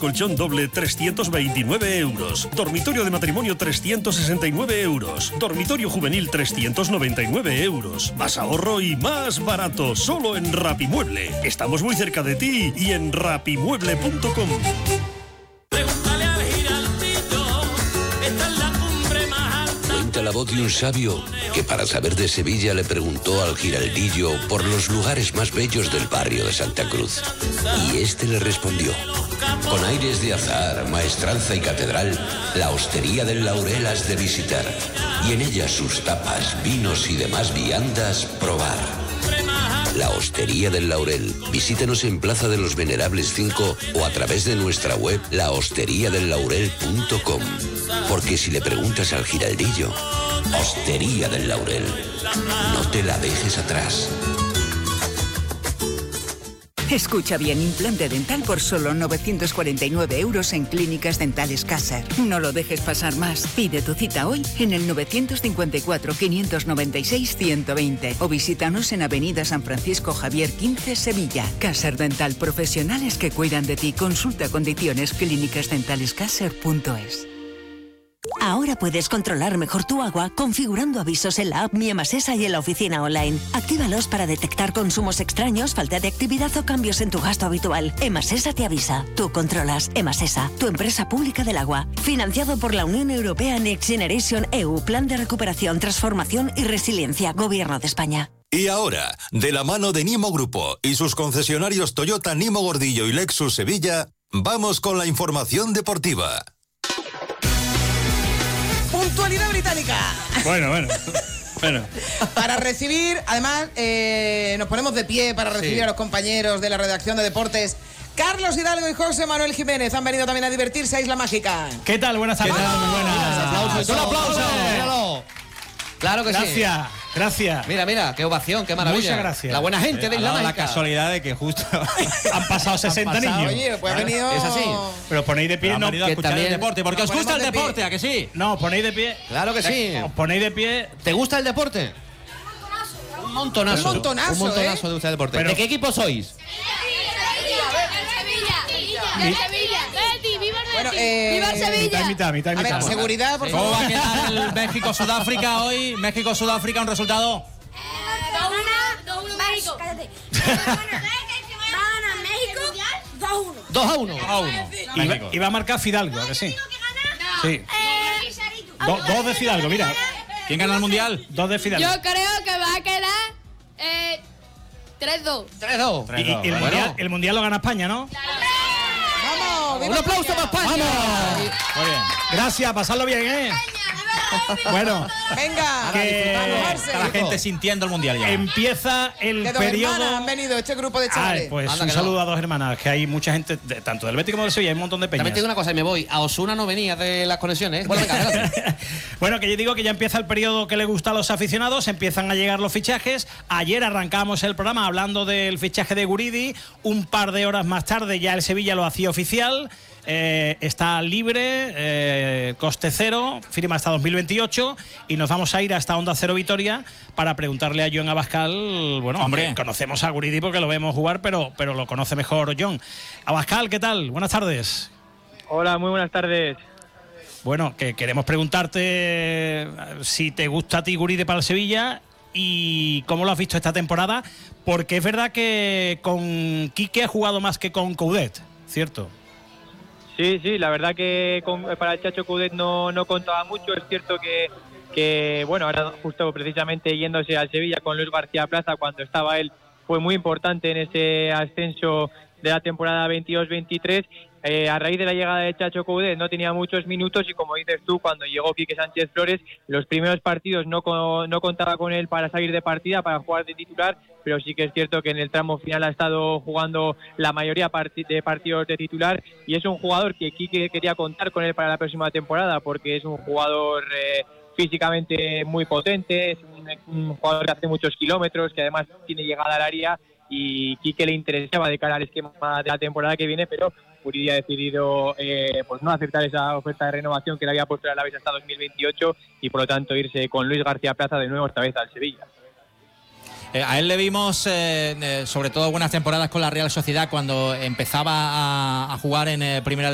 colchón doble 329 euros. Dormitorio de matrimonio 369 euros. Dormitorio juvenil 399 euros. Más ahorro y más barato, solo en Rapimueble. Estamos muy cerca de ti y en rapimueble.com. Cuenta la voz de un sabio que para saber de Sevilla le preguntó al giraldillo por los lugares más bellos del barrio de Santa Cruz. Y este le respondió: con aires de azar, maestranza y catedral, la Hostería del Laurel has de visitar, y en ella sus tapas, vinos y demás viandas probar. La Hostería del Laurel. Visítenos en Plaza de los Venerables 5 o a través de nuestra web lahosteriadellaurel.com. Porque si le preguntas al giraldillo, Hostería del Laurel, no te la dejes atrás. Escucha bien, implante dental por solo 949 euros en Clínicas Dentales Kaiser. No lo dejes pasar más. Pide tu cita hoy en el 954-596-120 o visítanos en Avenida San Francisco Javier 15, Sevilla. Kaiser Dental, profesionales que cuidan de ti. Consulta condiciones clínicasdentaleskaiser.es. Ahora puedes controlar mejor tu agua configurando avisos en la app Mi Emasesa y en la oficina online. Actívalos para detectar consumos extraños, falta de actividad o cambios en tu gasto habitual. Emasesa te avisa. Tú controlas. Emasesa, tu empresa pública del agua. Financiado por la Unión Europea Next Generation EU, Plan de Recuperación, Transformación y Resiliencia, Gobierno de España. Y ahora, de la mano de Nimo Grupo y sus concesionarios Toyota, Nimo Gordillo y Lexus Sevilla, vamos con la información deportiva. Puntualidad británica. Bueno. Para recibir, además, nos ponemos de pie para recibir a los compañeros de la redacción de deportes. Carlos Hidalgo y José Manuel Jiménez han venido también a divertirse a Isla Mágica. ¿Qué tal? Buenas tardes. Muy buenas. Un aplauso. Míralo. Claro que Gracias. sí. Gracias. Mira, qué ovación, qué maravilla. Muchas gracias. La buena gente de Isla Mágica. La casualidad de que justo han pasado 60 niños. Oye, pues ha venido... Es así. Pero ponéis de pie, no. Han venido a escuchar el deporte, porque os gusta el deporte, ¿a que sí? No, ponéis de pie. Claro que sí. Os ponéis de pie. ¿Te gusta el deporte? Un montonazo. Un montonazo de gusta el deporte. Pero, ¿de qué equipo sois? ¡Viva Sevilla! Mitad. A ver, seguridad, por favor. ¿Cómo va a quedar el México-Sudáfrica hoy? México-Sudáfrica, un resultado. 2-1 México. Cállate. Va a ganar México 2-1. Iba a marcar Fidalgo, ¿a que sí? Sí. Dos de Fidalgo, mira. ¿Quién gana el Mundial? 2 de Fidalgo. Yo creo que va a quedar 3-2. 3-2. Y el mundial lo gana España, ¿no? ¡Vamos! ¡Un aplauso para España! Muy bien. Gracias, pasadlo bien, ¿eh? Bueno, venga, que está la gente sintiendo el Mundial ya. Empieza el de dos periodo. hermanas han venido este grupo de chavales. Pues Anda, un que saludo no. a 2 hermanas, que hay mucha gente, tanto del Betis como del Sevilla, hay un montón de peñas. También te digo una cosa y me voy. A Osuna no venía de las conexiones. Bueno, venga, gracias. Bueno, que yo digo que ya empieza el periodo que le gusta a los aficionados, empiezan a llegar los fichajes. Ayer arrancamos el programa hablando del fichaje de Guridi, un par de horas más tarde ya el Sevilla lo hacía oficial. Está libre, coste cero, firma hasta 2028 y nos vamos a ir hasta Onda Cero Vitoria para preguntarle a John Abascal. Bueno, hombre, conocemos a Guridi porque lo vemos jugar, pero lo conoce mejor John. Abascal, ¿qué tal? Buenas tardes. Hola, muy buenas tardes. Bueno, que queremos preguntarte si te gusta a ti Guridi para el Sevilla y cómo lo has visto esta temporada, porque es verdad que con Quique ha jugado más que con Coudet, ¿cierto? Sí, la verdad que para el Chacho Coudet no contaba mucho. Es cierto que bueno, ahora justo precisamente yéndose al Sevilla con Luis García Plaza, cuando estaba él, fue muy importante en ese ascenso de la temporada 22-23. A raíz de la llegada de Chacho Coudet no tenía muchos minutos y, como dices tú, cuando llegó Quique Sánchez Flores, los primeros partidos no contaba con él para salir de partida, para jugar de titular, pero sí que es cierto que en el tramo final ha estado jugando la mayoría de partidos de titular y es un jugador que Quique quería contar con él para la próxima temporada porque es un jugador físicamente muy potente, es un jugador que hace muchos kilómetros, que además tiene llegada al área y Quique le interesaba de cara al esquema de la temporada que viene, pero Guridi ha decidido pues no aceptar esa oferta de renovación que le había puesto a la vez hasta 2028 y por lo tanto irse con Luis García Plaza de nuevo esta vez al Sevilla. A él le vimos sobre todo buenas temporadas con la Real Sociedad cuando empezaba a jugar en primera